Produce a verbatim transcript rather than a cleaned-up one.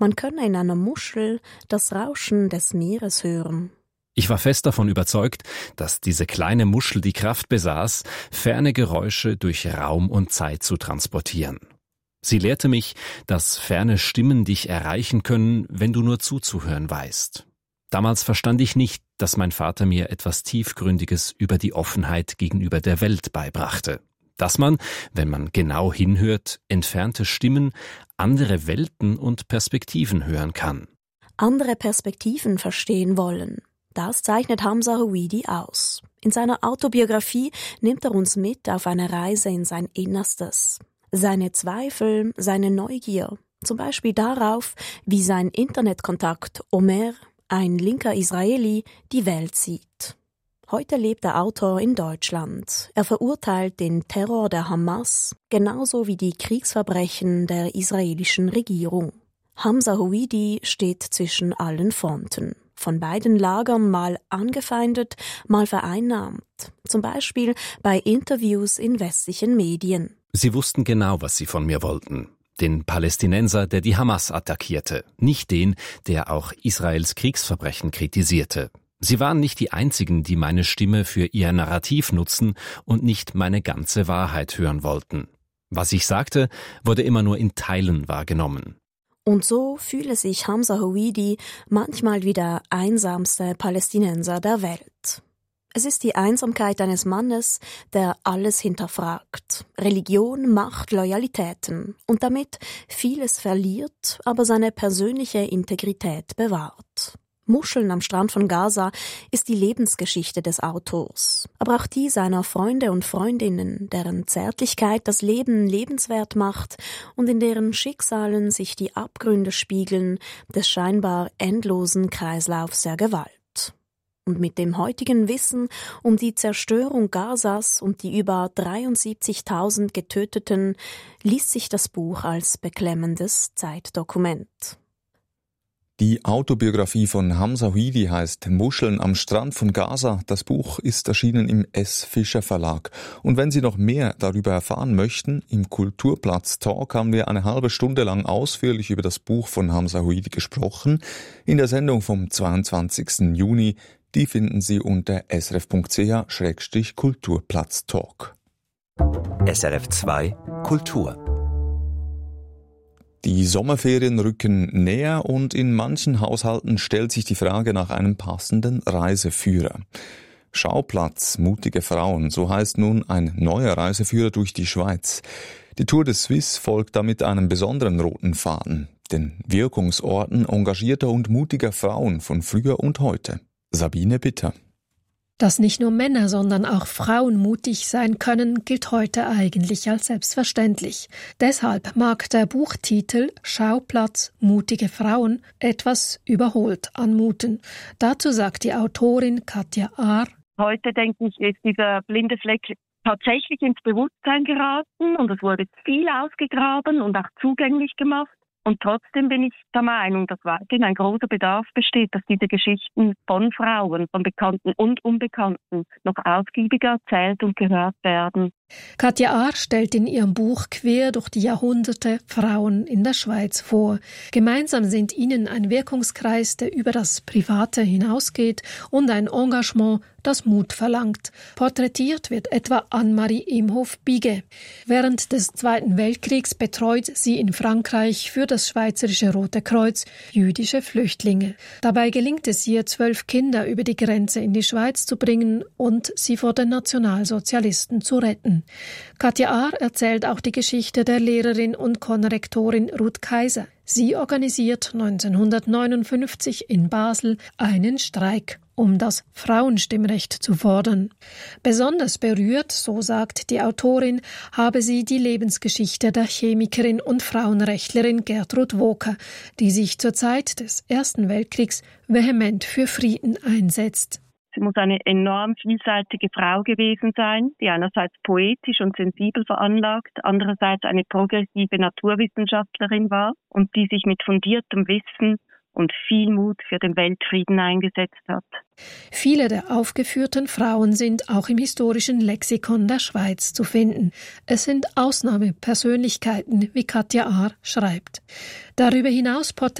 Man könne in einer Muschel das Rauschen des Meeres hören. Ich war fest davon überzeugt, dass diese kleine Muschel die Kraft besaß, ferne Geräusche durch Raum und Zeit zu transportieren. Sie lehrte mich, dass ferne Stimmen dich erreichen können, wenn du nur zuzuhören weißt. Damals verstand ich nicht, dass mein Vater mir etwas Tiefgründiges über die Offenheit gegenüber der Welt beibrachte. Dass man, wenn man genau hinhört, entfernte Stimmen, andere Welten und Perspektiven hören kann. Andere Perspektiven verstehen wollen. Das zeichnet Hamza Houidi aus. In seiner Autobiografie nimmt er uns mit auf eine Reise in sein Innerstes. Seine Zweifel, seine Neugier, zum Beispiel darauf, wie sein Internetkontakt Omer, ein linker Israeli, die Welt sieht. Heute lebt der Autor in Deutschland. Er verurteilt den Terror der Hamas, genauso wie die Kriegsverbrechen der israelischen Regierung. Hamza Houidi steht zwischen allen Fronten. Von beiden Lagern mal angefeindet, mal vereinnahmt. Zum Beispiel bei Interviews in westlichen Medien. Sie wussten genau, was sie von mir wollten. Den Palästinenser, der die Hamas attackierte. Nicht den, der auch Israels Kriegsverbrechen kritisierte. Sie waren nicht die einzigen, die meine Stimme für ihr Narrativ nutzen und nicht meine ganze Wahrheit hören wollten. Was ich sagte, wurde immer nur in Teilen wahrgenommen. Und so fühle sich Hamza Houidi manchmal wie der einsamste Palästinenser der Welt. Es ist die Einsamkeit eines Mannes, der alles hinterfragt. Religion, Macht, Loyalitäten und damit vieles verliert, aber seine persönliche Integrität bewahrt. Muscheln am Strand von Gaza ist die Lebensgeschichte des Autors, aber auch die seiner Freunde und Freundinnen, deren Zärtlichkeit das Leben lebenswert macht und in deren Schicksalen sich die Abgründe spiegeln des scheinbar endlosen Kreislaufs der Gewalt. Und mit dem heutigen Wissen um die Zerstörung Gazas und die über dreiundsiebzigtausend Getöteten liest sich das Buch als beklemmendes Zeitdokument. Die Autobiografie von Hamza Houidi heißt Muscheln am Strand von Gaza. Das Buch ist erschienen im S. Fischer Verlag. Und wenn Sie noch mehr darüber erfahren möchten, im Kulturplatz Talk haben wir eine halbe Stunde lang ausführlich über das Buch von Hamza Houidi gesprochen. In der Sendung vom zweiundzwanzigsten Juni, die finden Sie unter srf.ch Schrägstrich Kulturplatz Talk. S R F zwei Kultur. Die Sommerferien rücken näher und in manchen Haushalten stellt sich die Frage nach einem passenden Reiseführer. Schauplatz mutige Frauen, so heißt nun ein neuer Reiseführer durch die Schweiz. Die Tour de Suisse folgt damit einem besonderen roten Faden, den Wirkungsorten engagierter und mutiger Frauen von früher und heute. Sabine Bitter. Dass nicht nur Männer, sondern auch Frauen mutig sein können, gilt heute eigentlich als selbstverständlich. Deshalb mag der Buchtitel Schauplatz mutige Frauen etwas überholt anmuten. Dazu sagt die Autorin Katja Ahr: Heute, denke ich, ist dieser blinde Fleck tatsächlich ins Bewusstsein geraten und es wurde viel ausgegraben und auch zugänglich gemacht. Und trotzdem bin ich der Meinung, dass weiterhin ein großer Bedarf besteht, dass diese Geschichten von Frauen, von Bekannten und Unbekannten noch ausgiebiger erzählt und gehört werden. Katja Ahr stellt in ihrem Buch quer durch die Jahrhunderte Frauen in der Schweiz vor. Gemeinsam sind ihnen ein Wirkungskreis, der über das Private hinausgeht, und ein Engagement, das Mut verlangt. Porträtiert wird etwa Anne-Marie Imhof-Bige. Während des Zweiten Weltkriegs betreut sie in Frankreich für das Schweizerische Rote Kreuz jüdische Flüchtlinge. Dabei gelingt es ihr, zwölf Kinder über die Grenze in die Schweiz zu bringen und sie vor den Nationalsozialisten zu retten. Katja Ahr erzählt auch die Geschichte der Lehrerin und Konrektorin Ruth Kaiser. Sie organisiert neunzehnhundertneunundfünfzig in Basel einen Streik, um das Frauenstimmrecht zu fordern. Besonders berührt, so sagt die Autorin, habe sie die Lebensgeschichte der Chemikerin und Frauenrechtlerin Gertrud Woker, die sich zur Zeit des Ersten Weltkriegs vehement für Frieden einsetzt. Sie muss eine enorm vielseitige Frau gewesen sein, die einerseits poetisch und sensibel veranlagt, andererseits eine progressive Naturwissenschaftlerin war und die sich mit fundiertem Wissen und viel Mut für den Weltfrieden eingesetzt hat. Viele der aufgeführten Frauen sind auch im historischen Lexikon der Schweiz zu finden. Es sind Ausnahmepersönlichkeiten, wie Katja Ahr schreibt. Darüber hinaus porträtiert